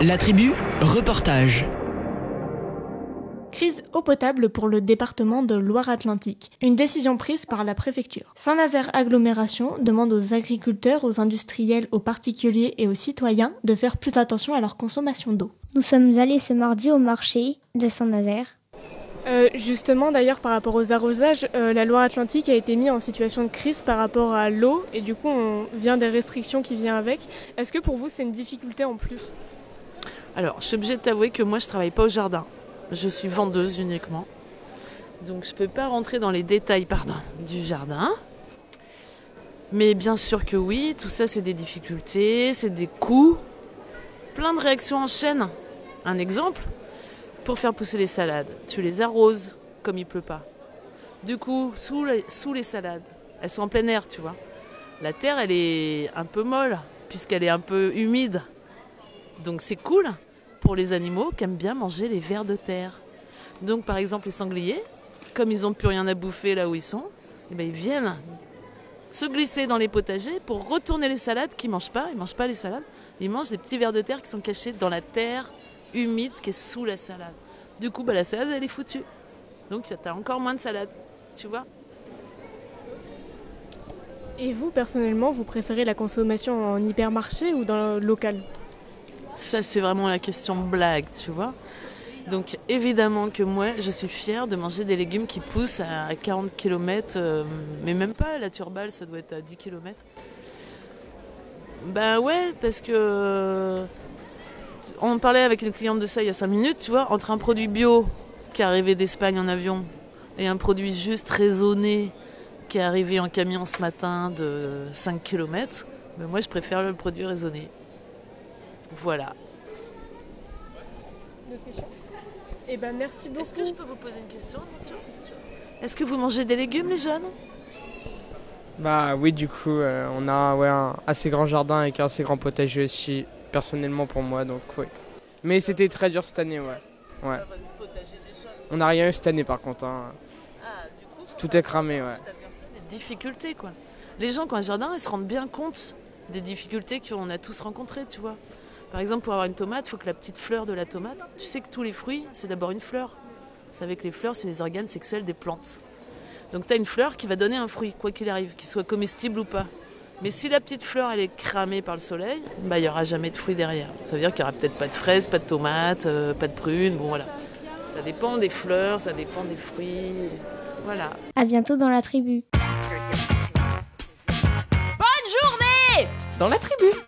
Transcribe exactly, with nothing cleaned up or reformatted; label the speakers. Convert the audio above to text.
Speaker 1: La tribu, reportage.
Speaker 2: Crise eau potable pour le département de Loire-Atlantique. Une décision prise par la préfecture. Saint-Nazaire Agglomération demande aux agriculteurs, aux industriels, aux particuliers et aux citoyens de faire plus attention à leur consommation d'eau.
Speaker 3: Nous sommes allés ce mardi au marché de Saint-Nazaire.
Speaker 2: Euh, justement, d'ailleurs, par rapport aux arrosages, euh, la Loire-Atlantique a été mise en situation de crise par rapport à l'eau et du coup, on vient des restrictions qui viennent avec. Est-ce que pour vous, c'est une difficulté en plus ?
Speaker 4: Alors, je suis obligée de t'avouer que moi, je ne travaille pas au jardin. Je suis vendeuse uniquement. Donc, je ne peux pas rentrer dans les détails pardon, du jardin. Mais bien sûr que oui, tout ça, c'est des difficultés, c'est des coûts. Plein de réactions en chaîne. Un exemple, pour faire pousser les salades, tu les arroses comme il ne pleut pas. Du coup, sous les, sous les salades, elles sont en plein air, tu vois. La terre, elle est un peu molle, puisqu'elle est un peu humide. Donc c'est cool pour les animaux qui aiment bien manger les vers de terre. Donc par exemple les sangliers, comme ils n'ont plus rien à bouffer là où ils sont, eh ben, ils viennent se glisser dans les potagers pour retourner les salades qu'ils ne mangent pas. Ils ne mangent pas les salades, ils mangent des petits vers de terre qui sont cachés dans la terre humide qui est sous la salade. Du coup, bah, la salade elle est foutue. Donc tu as encore moins de salade, tu vois.
Speaker 2: Et vous, personnellement, vous préférez la consommation en hypermarché ou dans le local ?
Speaker 4: Ça, c'est vraiment la question blague, tu vois. Donc, évidemment que moi, je suis fière de manger des légumes qui poussent à quarante kilomètres, euh, mais même pas, la turballe, ça doit être à dix kilomètres. Ben ouais, parce que... On parlait avec une cliente de ça il y a cinq minutes, tu vois, entre un produit bio qui est arrivé d'Espagne en avion et un produit juste raisonné qui est arrivé en camion ce matin de cinq kilomètres, ben moi, je préfère le produit raisonné. Voilà.
Speaker 2: D'autres questions ? Eh ben merci beaucoup.
Speaker 4: Est-ce que je peux vous poser une question ? Est-ce que vous mangez des légumes, les jeunes ?
Speaker 5: Bah oui, du coup, euh, on a ouais, un assez grand jardin avec un assez grand potager aussi, personnellement pour moi, donc oui. Mais c'était très dur cette année, ouais. ouais.
Speaker 4: C'est pas votre potager des jeunes.
Speaker 5: On n'a rien eu cette année par contre. Hein.
Speaker 4: Ah, du coup,
Speaker 5: tout est cramé, ouais.
Speaker 4: Tu t'aperçois des difficultés, quoi. Les gens qui ont un jardin, ils se rendent bien compte des difficultés qu'on a tous rencontrées, tu vois. Par exemple, pour avoir une tomate, il faut que la petite fleur de la tomate... Tu sais que tous les fruits, c'est d'abord une fleur. Vous savez que les fleurs, c'est les organes sexuels des plantes. Donc tu as une fleur qui va donner un fruit, quoi qu'il arrive, qu'il soit comestible ou pas. Mais si la petite fleur, elle est cramée par le soleil, bah, il n'y aura jamais de fruits derrière. Ça veut dire qu'il n'y aura peut-être pas de fraises, pas de tomates, euh, pas de prunes, bon voilà. Ça dépend des fleurs, ça dépend des fruits, voilà.
Speaker 3: À bientôt dans la tribu.
Speaker 6: Bonne journée !
Speaker 1: Dans la tribu.